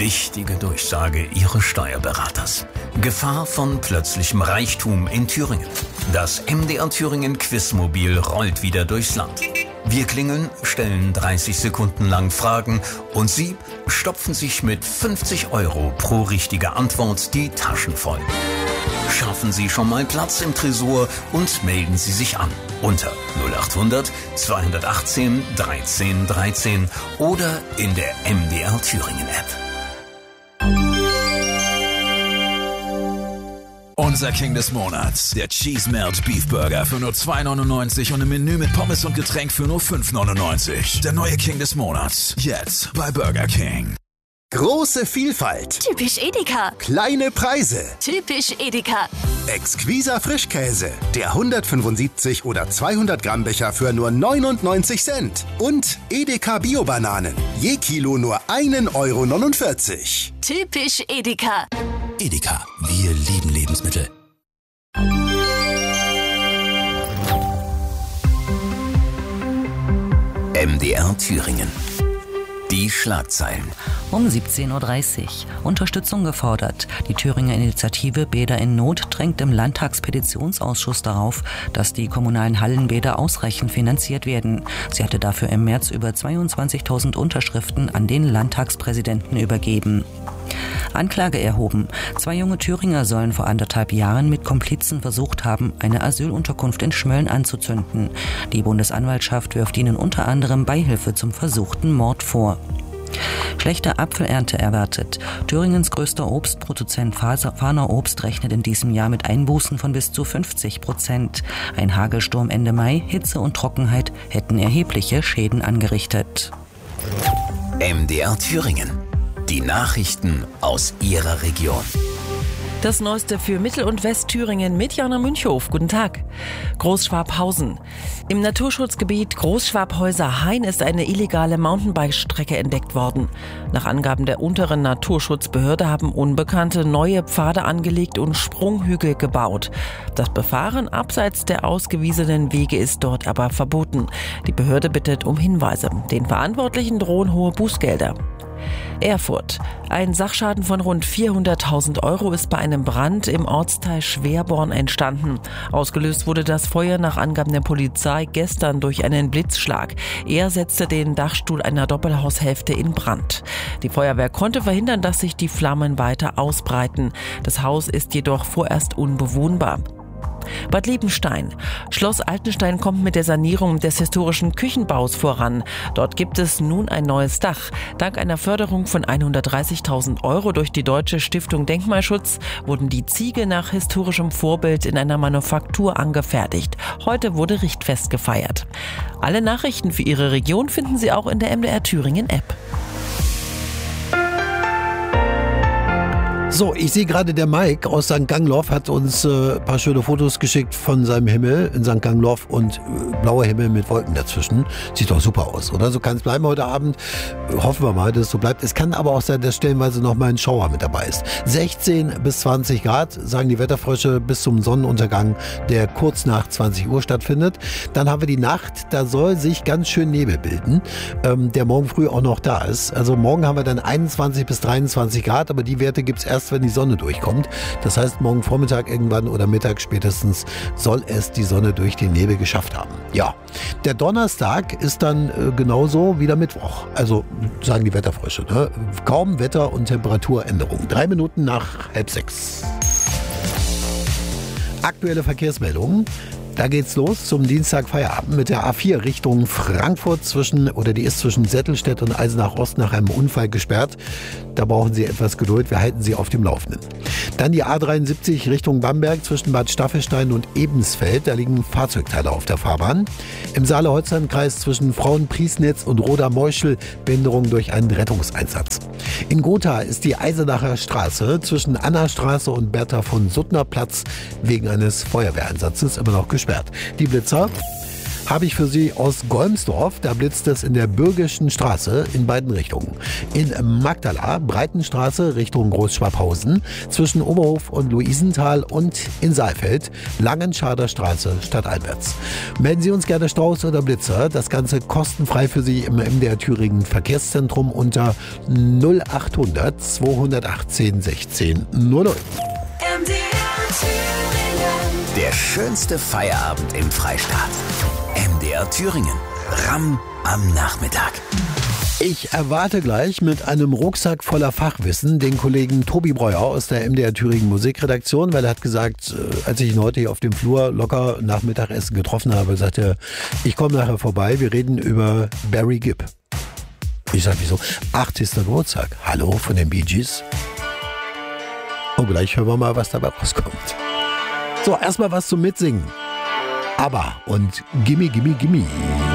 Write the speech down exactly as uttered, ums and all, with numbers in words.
Wichtige Durchsage Ihres Steuerberaters. Gefahr von plötzlichem Reichtum in Thüringen. Das M D R Thüringen Quizmobil rollt wieder durchs Land. Wir klingeln, stellen dreißig Sekunden lang Fragen und Sie stopfen sich mit fünfzig Euro pro richtige Antwort die Taschen voll. Schaffen Sie schon mal Platz im Tresor und melden Sie sich an unter null acht hundert zweihundertachtzehn dreizehn dreizehn oder in der M D R Thüringen App. Unser King des Monats, der Cheese Melt Beef Burger für nur zwei neunundneunzig und ein Menü mit Pommes und Getränk für nur fünf neunundneunzig. Der neue King des Monats, jetzt bei Burger King. Große Vielfalt. Typisch Edeka. Kleine Preise. Typisch Edeka. Exquiser Frischkäse. Der hundertfünfundsiebzig oder zweihundert Gramm Becher für nur neunundneunzig Cent. Und Edeka Bio-Bananen. Je Kilo nur ein Euro neunundvierzig. Typisch Edeka. Edeka, wir lieben Lebensmittel. M D R Thüringen. Die Schlagzeilen. Um siebzehn Uhr dreißig. Unterstützung gefordert. Die Thüringer Initiative Bäder in Not drängt im Landtagspetitionsausschuss darauf, dass die kommunalen Hallenbäder ausreichend finanziert werden. Sie hatte dafür im März über zweiundzwanzigtausend Unterschriften an den Landtagspräsidenten übergeben. Anklage erhoben. Zwei junge Thüringer sollen vor anderthalb Jahren mit Komplizen versucht haben, eine Asylunterkunft in Schmölln anzuzünden. Die Bundesanwaltschaft wirft ihnen unter anderem Beihilfe zum versuchten Mord vor. Schlechte Apfelernte erwartet. Thüringens größter Obstproduzent Fahner Obst rechnet in diesem Jahr mit Einbußen von bis zu fünfzig Prozent. Ein Hagelsturm Ende Mai, Hitze und Trockenheit hätten erhebliche Schäden angerichtet. M D R Thüringen. Die Nachrichten aus Ihrer Region. Das Neueste für Mittel- und Westthüringen mit Jana Münchhof. Guten Tag. Großschwabhausen. Im Naturschutzgebiet Großschwabhäuser-Hain ist eine illegale Mountainbike-Strecke entdeckt worden. Nach Angaben der unteren Naturschutzbehörde haben Unbekannte neue Pfade angelegt und Sprunghügel gebaut. Das Befahren abseits der ausgewiesenen Wege ist dort aber verboten. Die Behörde bittet um Hinweise. Den Verantwortlichen drohen hohe Bußgelder. Erfurt. Ein Sachschaden von rund vierhunderttausend Euro ist bei einem Brand im Ortsteil Schwerborn entstanden. Ausgelöst wurde das Feuer nach Angaben der Polizei gestern durch einen Blitzschlag. Er setzte den Dachstuhl einer Doppelhaushälfte in Brand. Die Feuerwehr konnte verhindern, dass sich die Flammen weiter ausbreiten. Das Haus ist jedoch vorerst unbewohnbar. Bad Liebenstein. Schloss Altenstein kommt mit der Sanierung des historischen Küchenbaus voran. Dort gibt es nun ein neues Dach. Dank einer Förderung von hundertdreißigtausend Euro durch die Deutsche Stiftung Denkmalschutz wurden die Ziegel nach historischem Vorbild in einer Manufaktur angefertigt. Heute wurde Richtfest gefeiert. Alle Nachrichten für Ihre Region finden Sie auch in der M D R Thüringen App. So, ich sehe gerade, der Mike aus Sankt Gangloff hat uns äh, ein paar schöne Fotos geschickt von seinem Himmel in Sankt Gangloff und äh, blauer Himmel mit Wolken dazwischen. Sieht doch super aus, oder? So kann es bleiben heute Abend. Hoffen wir mal, dass es so bleibt. Es kann aber auch sein, dass stellenweise noch mal ein Schauer mit dabei ist. sechzehn bis zwanzig Grad, sagen die Wetterfrösche, bis zum Sonnenuntergang, der kurz nach zwanzig Uhr stattfindet. Dann haben wir die Nacht, da soll sich ganz schön Nebel bilden, ähm, der morgen früh auch noch da ist. Also morgen haben wir dann einundzwanzig bis dreiundzwanzig Grad, aber die Werte gibt es erst, wenn die Sonne durchkommt. Das heißt, morgen Vormittag irgendwann oder Mittag spätestens soll es die Sonne durch den Nebel geschafft haben. Ja, der Donnerstag ist dann äh, genauso wie der Mittwoch. Also sagen die Wetterfrösche, ne? Kaum Wetter- und Temperaturänderung. Drei Minuten nach halb sechs. Aktuelle Verkehrsmeldungen. Da geht's los zum Dienstag Feierabend mit der A vier Richtung Frankfurt zwischen, oder die ist zwischen Settelstedt und Eisenach Ost nach einem Unfall gesperrt. Da brauchen Sie etwas Geduld, wir halten Sie auf dem Laufenden. Dann die A dreiundsiebzig Richtung Bamberg zwischen Bad Staffelstein und Ebensfeld, da liegen Fahrzeugteile auf der Fahrbahn. Im Saale-Holstein-Kreis zwischen Frauenpriesnitz und Roda-Meuschel Behinderung durch einen Rettungseinsatz. In Gotha ist die Eisenacher Straße zwischen Anna-Straße und Bertha von Suttner Platz wegen eines Feuerwehreinsatzes immer noch gesperrt. Die Blitzer. habe ich für Sie aus Golmsdorf. Da blitzt es in der Bürgischen Straße in beiden Richtungen. In Magdala, Breitenstraße Richtung Großschwabhausen, zwischen Oberhof und Luisenthal und in Saalfeld, Langenschader Straße stadteinwärts. Melden Sie uns gerne Staus oder Blitzer. Das Ganze kostenfrei für Sie im M D R Thüringen Verkehrszentrum unter null achthundert zweihundertachtzehn sechzehn null null. M D R Thüringen. Der schönste Feierabend im Freistaat. M D R Thüringen. Ramm am Nachmittag. Ich erwarte gleich mit einem Rucksack voller Fachwissen den Kollegen Tobi Breuer aus der M D R Thüringen Musikredaktion, weil er hat gesagt, als ich ihn heute hier auf dem Flur locker nach Mittagessen getroffen habe, sagte er, ich komme nachher vorbei, wir reden über Barry Gibb. Ich sag, wieso? achtzigster Geburtstag. Hallo von den Bee Gees. Und gleich hören wir mal, was dabei rauskommt. So, erstmal was zum Mitsingen. ABBA und Gimme, Gimme, Gimme.